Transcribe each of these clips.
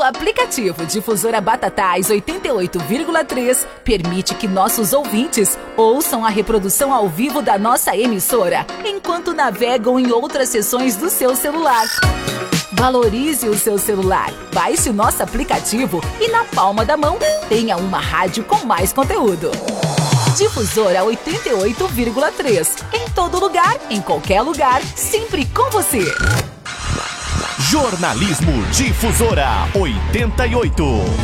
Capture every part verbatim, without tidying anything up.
aplicativo Difusora Batatais oitenta e oito vírgula três permite que nossos ouvintes ouçam a reprodução ao vivo da nossa emissora, enquanto navegam em outras seções do seu celular. Valorize o seu celular, baixe o nosso aplicativo e na palma da mão tenha uma rádio com mais conteúdo. Difusora oitenta e oito vírgula três. Em todo lugar, em qualquer lugar, sempre com você. Jornalismo Difusora oitenta e oito.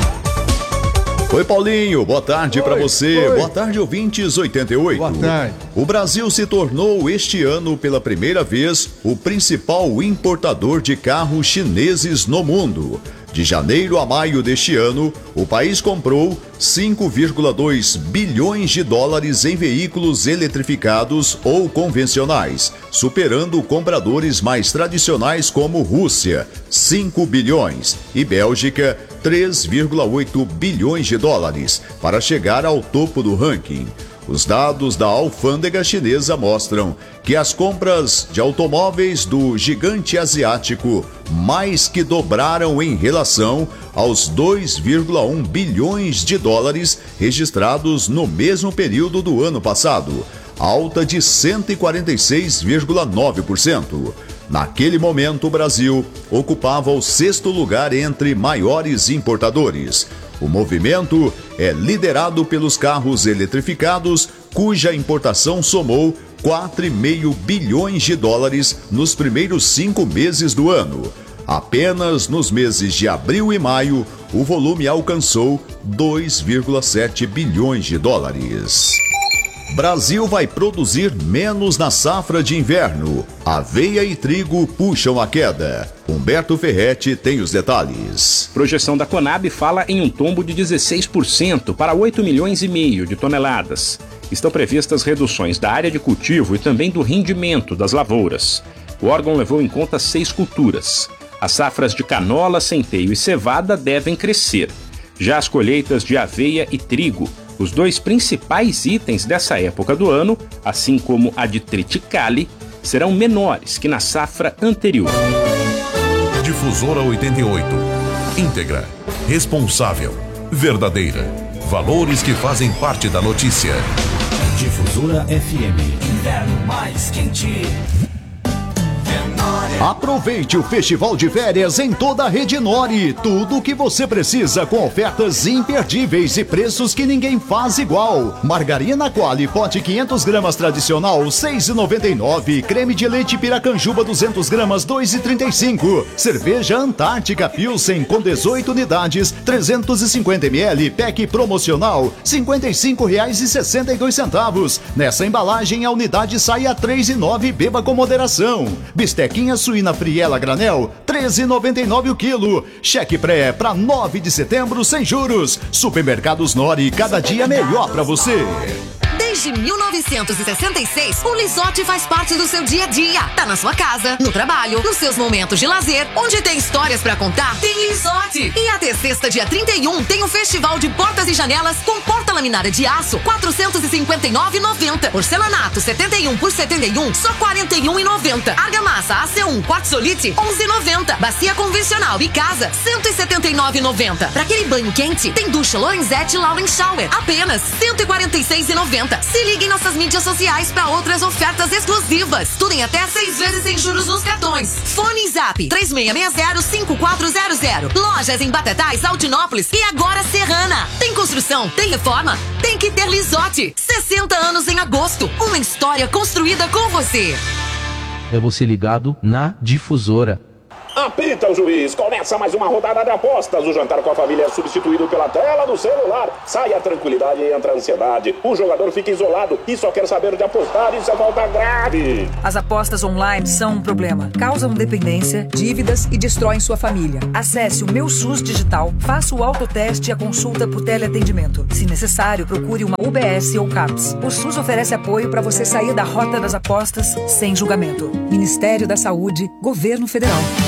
Oi, Paulinho, boa tarde para você. Oi. Boa tarde, ouvintes oitenta e oito. Boa tarde. O Brasil se tornou este ano, pela primeira vez, o principal importador de carros chineses no mundo. De janeiro a maio deste ano, o país comprou cinco vírgula dois bilhões de dólares em veículos eletrificados ou convencionais, superando compradores mais tradicionais como Rússia, cinco bilhões, e Bélgica, três vírgula oito bilhões de dólares, para chegar ao topo do ranking. Os dados da alfândega chinesa mostram que as compras de automóveis do gigante asiático mais que dobraram em relação aos dois vírgula um bilhões de dólares registrados no mesmo período do ano passado, alta de cento e quarenta e seis vírgula nove por cento. Naquele momento, o Brasil ocupava o sexto lugar entre maiores importadores. O movimento é liderado pelos carros eletrificados, cuja importação somou quatro vírgula cinco bilhões de dólares nos primeiros cinco meses do ano. Apenas nos meses de abril e maio, o volume alcançou dois vírgula sete bilhões de dólares. Brasil vai produzir menos na safra de inverno. Aveia e trigo puxam a queda. Humberto Ferretti tem os detalhes. Projeção da Conab fala em um tombo de dezesseis por cento para oito milhões e meio de toneladas. Estão previstas reduções da área de cultivo e também do rendimento das lavouras. O órgão levou em conta seis culturas. As safras de canola, centeio e cevada devem crescer. Já as colheitas de aveia e trigo, os dois principais itens dessa época do ano, assim como a de triticale, serão menores que na safra anterior. Difusora oitenta e oito. Íntegra, responsável, verdadeira. Valores que fazem parte da notícia. Difusora F M. Inverno mais quente. Aproveite o festival de férias em toda a rede Nori. Tudo o que você precisa com ofertas imperdíveis e preços que ninguém faz igual. Margarina Qualy, pote quinhentas gramas tradicional, seis reais e noventa e nove centavos. Creme de leite Piracanjuba, duzentas gramas, dois reais e trinta e cinco centavos. Cerveja Antártica Pilsen com dezoito unidades, trezentos e cinquenta mililitros. Pack promocional, cinquenta e cinco reais e sessenta e dois centavos. Nessa embalagem, a unidade sai a três reais e nove centavos. Beba com moderação. Bistequinha suína friela granel, treze reais e noventa e nove centavos o quilo. Cheque pré para nove de setembro sem juros. Supermercados Nori, cada dia melhor para você. Desde mil novecentos e sessenta e seis, o Lisotti faz parte do seu dia a dia. Tá na sua casa, no trabalho, nos seus momentos de lazer. Onde tem histórias pra contar, tem Lisotti. E até sexta, dia trinta e um, tem o Festival de Portas e Janelas com porta laminada de aço, quatrocentos e cinquenta e nove reais e noventa centavos. Porcelanato setenta e um por setenta e um, só quarenta e um reais e noventa centavos. Argamassa A C um Quartzolite, onze reais e noventa centavos. Bacia convencional e casa, cento e setenta e nove reais e noventa centavos. Pra aquele banho quente, tem ducha Lorenzetti Lauren Shower, apenas cento e quarenta e seis reais e noventa centavos. Se ligue em nossas mídias sociais para outras ofertas exclusivas. Tudo em até seis vezes sem juros nos cartões. Fone e Zap três seis seis zero, cinco quatro zero zero. Lojas em Batatais, Altinópolis e agora Serrana. Tem construção, tem reforma, tem que ter Lisotti. sessenta anos em agosto. Uma história construída com você. É você ligado na Difusora. Apita o juiz, começa mais uma rodada de apostas. O jantar com a família é substituído pela tela do celular. Sai a tranquilidade e entra a ansiedade. O jogador fica isolado e só quer saber de apostar. Isso é falta grave. As apostas online são um problema. Causam dependência, dívidas e destroem sua família. Acesse o Meu SUS Digital, faça o autoteste e a consulta por teleatendimento. Se necessário, procure uma U B S ou CAPS. O SUS oferece apoio para você sair da rota das apostas sem julgamento. Ministério da Saúde, Governo Federal.